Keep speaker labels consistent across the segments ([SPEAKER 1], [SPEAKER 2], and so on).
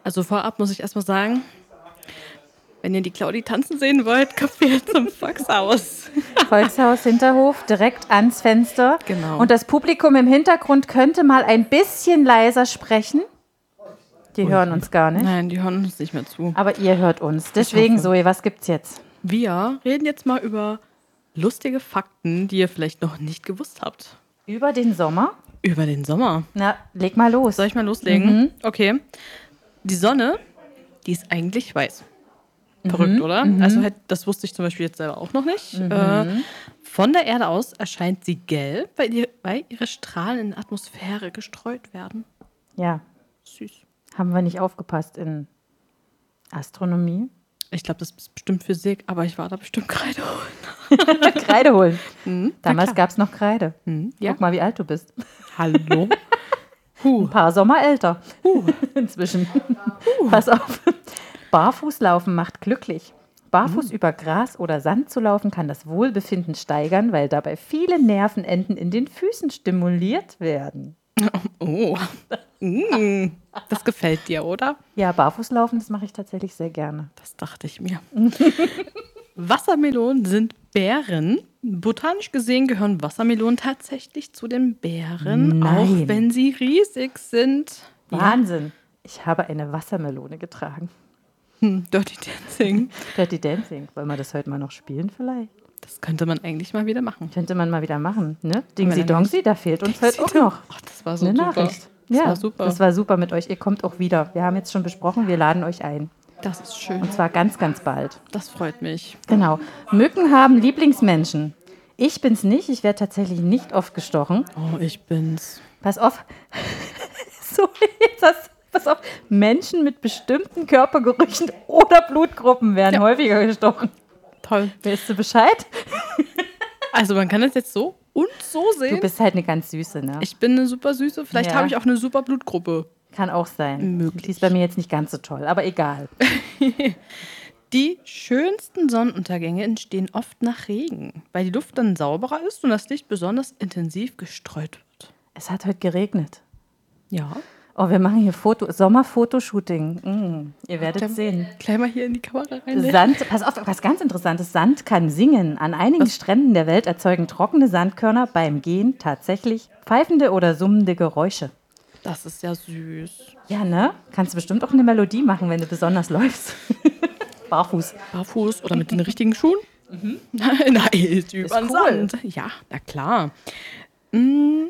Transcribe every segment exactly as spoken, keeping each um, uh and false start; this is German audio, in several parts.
[SPEAKER 1] Also vorab muss ich erstmal sagen, wenn ihr die Claudi tanzen sehen wollt, kommt ihr zum Volkshaus.
[SPEAKER 2] Volkshaus, Hinterhof, direkt ans Fenster.
[SPEAKER 1] Genau.
[SPEAKER 2] Und das Publikum im Hintergrund könnte mal ein bisschen leiser sprechen. Die hören uns gar nicht.
[SPEAKER 1] Nein, die hören uns nicht mehr zu.
[SPEAKER 2] Aber ihr hört uns. Deswegen, Zoe, was gibt's jetzt?
[SPEAKER 1] Wir reden jetzt mal über lustige Fakten, die ihr vielleicht noch nicht gewusst habt.
[SPEAKER 2] Über den Sommer?
[SPEAKER 1] Über den Sommer.
[SPEAKER 2] Na, leg mal los.
[SPEAKER 1] Soll ich mal loslegen? Mhm. Okay. Die Sonne, die ist eigentlich weiß. Verrückt, mhm. oder? Mhm. Also das wusste ich zum Beispiel jetzt selber auch noch nicht. Mhm. Äh, von der Erde aus erscheint sie gelb, weil, die, weil ihre Strahlen in die Atmosphäre gestreut werden.
[SPEAKER 2] Ja.
[SPEAKER 1] Süß.
[SPEAKER 2] Haben wir nicht aufgepasst in Astronomie?
[SPEAKER 1] Ich glaube, das ist bestimmt Physik, aber ich war da bestimmt Kreide holen.
[SPEAKER 2] Kreide holen? Mhm. Damals gab es noch Kreide.
[SPEAKER 1] Mhm. Ja.
[SPEAKER 2] Guck mal, wie alt du bist.
[SPEAKER 1] Hallo? Huh.
[SPEAKER 2] Ein paar Sommer älter. Huh. Inzwischen. Huh. Pass auf. Barfußlaufen macht glücklich. Barfuß mhm. über Gras oder Sand zu laufen kann das Wohlbefinden steigern, weil dabei viele Nervenenden in den Füßen stimuliert werden.
[SPEAKER 1] Oh, mm. Das gefällt dir, oder?
[SPEAKER 2] Ja, Barfußlaufen, das mache ich tatsächlich sehr gerne.
[SPEAKER 1] Das dachte ich mir. Wassermelonen sind Beeren. Botanisch gesehen gehören Wassermelonen tatsächlich zu den Beeren,
[SPEAKER 2] Nein.
[SPEAKER 1] auch wenn sie riesig sind.
[SPEAKER 2] Wahnsinn. Ja. Ich habe eine Wassermelone getragen.
[SPEAKER 1] Hm, Dirty Dancing.
[SPEAKER 2] Dirty Dancing. Wollen wir das heute mal noch spielen vielleicht?
[SPEAKER 1] Das könnte man eigentlich mal wieder machen.
[SPEAKER 2] Könnte man mal wieder machen, ne? Dingsi Dongsi, da fehlt uns heute auch noch
[SPEAKER 1] Ach, das war so
[SPEAKER 2] eine
[SPEAKER 1] super.
[SPEAKER 2] Nachricht.
[SPEAKER 1] Das
[SPEAKER 2] ja,
[SPEAKER 1] war super.
[SPEAKER 2] Das war super mit euch. Ihr kommt auch wieder. Wir haben jetzt schon besprochen, wir laden euch ein.
[SPEAKER 1] Das ist schön.
[SPEAKER 2] Und zwar ganz, ganz bald.
[SPEAKER 1] Das freut mich.
[SPEAKER 2] Genau. Mücken haben Lieblingsmenschen. Ich bin's nicht. Ich werde tatsächlich nicht oft gestochen.
[SPEAKER 1] Oh, ich bin's.
[SPEAKER 2] Pass auf. so, jetzt hast Pass auf. Menschen mit bestimmten Körpergerüchen oder Blutgruppen werden ja. häufiger gestochen.
[SPEAKER 1] Toll.
[SPEAKER 2] Weißt du Bescheid?
[SPEAKER 1] Also man kann das jetzt so und so sehen.
[SPEAKER 2] Du bist halt eine ganz Süße, ne?
[SPEAKER 1] Ich bin eine super Süße. Vielleicht
[SPEAKER 2] ja.
[SPEAKER 1] habe ich auch eine super Blutgruppe.
[SPEAKER 2] Kann auch sein.
[SPEAKER 1] Möglich.
[SPEAKER 2] Die ist bei mir jetzt nicht ganz so toll, aber egal.
[SPEAKER 1] Die schönsten Sonnenuntergänge entstehen oft nach Regen, weil die Luft dann sauberer ist und das Licht besonders intensiv gestreut wird.
[SPEAKER 2] Es hat heute geregnet.
[SPEAKER 1] Ja.
[SPEAKER 2] Oh, wir machen hier Foto, Sommerfotoshooting. Mm, ihr werdet
[SPEAKER 1] Klein,
[SPEAKER 2] sehen.
[SPEAKER 1] Gleich mal hier in die Kamera rein.
[SPEAKER 2] Sand, pass auf, was ganz Interessantes. Sand kann singen. An einigen was? Stränden der Welt erzeugen trockene Sandkörner beim Gehen tatsächlich pfeifende oder summende Geräusche.
[SPEAKER 1] Das ist ja süß.
[SPEAKER 2] Ja, ne? Kannst du bestimmt auch eine Melodie machen, wenn du besonders läufst. Barfuß.
[SPEAKER 1] Barfuß oder mit den richtigen Schuhen? Mhm. Nein, ist über den cool. Sand. Ja, na klar. Mm.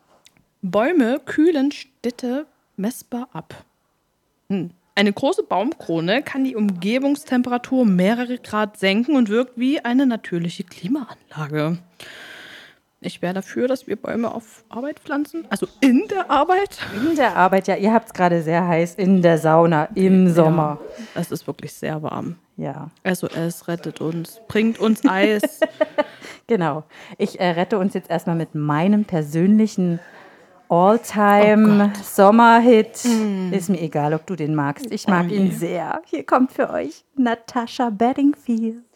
[SPEAKER 1] Bäume kühlen Städte messbar ab. Hm. Eine große Baumkrone kann die Umgebungstemperatur um mehrere Grad senken und wirkt wie eine natürliche Klimaanlage. Ich wäre dafür, dass wir Bäume auf Arbeit pflanzen. Also in der Arbeit.
[SPEAKER 2] In der Arbeit, ja. Ihr habt es gerade sehr heiß. In der Sauna, im ja, Sommer.
[SPEAKER 1] Es ist wirklich sehr warm.
[SPEAKER 2] Ja.
[SPEAKER 1] S O S rettet uns, bringt uns Eis.
[SPEAKER 2] Genau. Ich äh, rette uns jetzt erstmal mit meinem persönlichen All-Time-Sommerhit.
[SPEAKER 1] Oh mm.
[SPEAKER 2] Ist mir egal, ob du den magst. Ich mag
[SPEAKER 1] oh
[SPEAKER 2] ihn sehr. Hier kommt für euch Natasha Bedingfield.